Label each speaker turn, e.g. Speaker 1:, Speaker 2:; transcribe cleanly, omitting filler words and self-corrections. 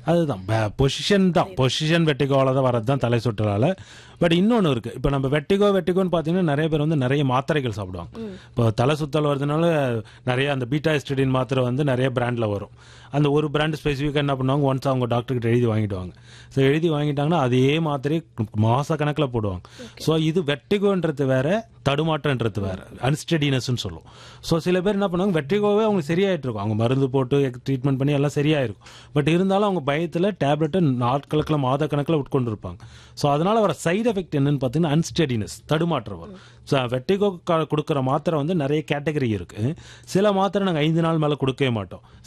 Speaker 1: அதுதான் பொசிஷன் தான், பொசிஷன் வெட்டிகோவால தான் வரது தான் தலை சுற்றலால். பட் இன்னொன்று இருக்குது. இப்போ நம்ம வெட்டிகோன்னு பார்த்தீங்கன்னா நிறைய பேர் வந்து நிறைய மாத்திரைகள் சாப்பிடுவாங்க. இப்போ தலை சுத்தல் வருதுனால நிறைய அந்த பீட்டா எஸ்டிடின் மாத்திரை வந்து நிறைய பிராண்டில் வரும். அந்த ஒரு பிராண்ட் ஸ்பெசிஃபிக்காக என்ன பண்ணுவாங்க, ஒன்ஸ் அவங்க டாக்டர்கிட்ட எழுதி வாங்கிடுவாங்க. ஸோ எழுதி வாங்கிட்டாங்கன்னா அதே மாத்திரை மாத கணக்கில் போடுவாங்க. ஸோ இது வெட்டிகோன்றது வேற, தடுமாற்றன்றது வேற, அன்ஸ்டெடினஸ்ன்னு சொல்லுவோம். ஸோ சில பேர் என்ன பண்ணுவாங்க, வெட்டிகோவே அவங்க சரியாயிட்டு இருக்கும், அவங்க மருந்து போட்டு ட்ரீட்மெண்ட் பண்ணி எல்லாம் சரியாயிருக்கும். பட் இருந்தாலும் அவங்க பயத்தில் டேப்லெட்டை நாட்கணக்கில் மாத கணக்கில் உட்கொண்டு இருப்பாங்க. ஸோ அதனால வர சைடு எஃபெக்ட் என்னன்னு பார்த்தீங்கன்னா அன்ஸ்டெடினஸ், தடுமாற்றம் வரும். ஸோ வெட்டிகோ கொடுக்குற மாத்திரை வந்து நிறைய கேட்டகரி இருக்கு. சில மாத்திரை நாங்கள் 5 நாள் மேலே கொடுக்கவே மாட்டோம்.